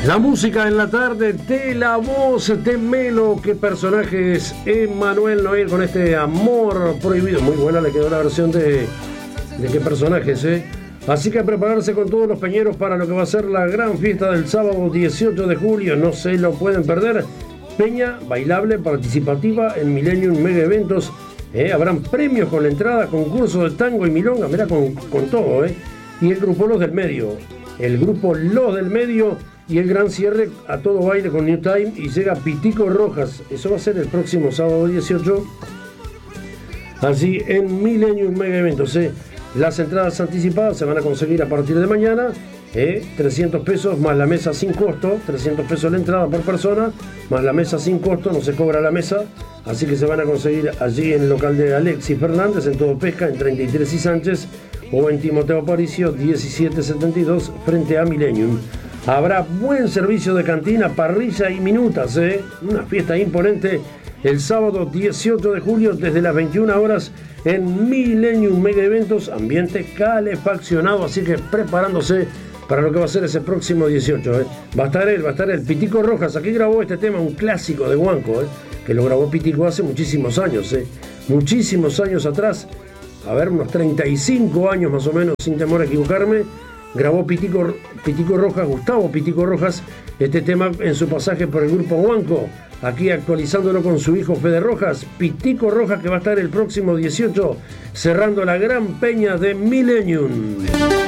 La música en la tarde de la voz de Melo. Qué personajes, Emmanuel Noel con este Amor Prohibido. Muy buena le quedó la versión de qué personajes, Así que a prepararse con todos los peñeros para lo que va a ser la gran fiesta del sábado 18 de julio. No se lo pueden perder. Peña bailable participativa en Millennium Mega Eventos. Habrán premios con la entrada, concurso de tango y milonga, mirá, con todo, Y el grupo Los del Medio. El grupo Los del Medio y el gran cierre a todo baile con New Time, y llega Pitico Rojas. Eso va a ser el próximo sábado 18, así en Millennium Mega Eventos. Las entradas anticipadas se van a conseguir a partir de mañana. 300 pesos más la mesa sin costo, 300 pesos la entrada por persona, más la mesa sin costo, no se cobra la mesa, así que se van a conseguir allí en el local de Alexis Fernández, en Todo Pesca, en 33 y Sánchez, o en Timoteo Aparicio, 1772, frente a Millennium. Habrá buen servicio de cantina, parrilla y minutas, una fiesta imponente el sábado 18 de julio desde las 21 horas en Millennium Mega Eventos, ambiente calefaccionado, así que preparándose para lo que va a ser ese próximo 18. Va a estar él, Pitico Rojas. Aquí grabó este tema, un clásico de Huanco, que lo grabó Pitico hace muchísimos años, muchísimos años atrás, a ver, unos 35 años más o menos, sin temor a equivocarme. Grabó Pitico Rojas, Gustavo Pitico Rojas, este tema en su pasaje por el grupo Huanco, aquí actualizándolo con su hijo Fede Rojas. Pitico Rojas, que va a estar el próximo 18 cerrando la gran peña de Millennium.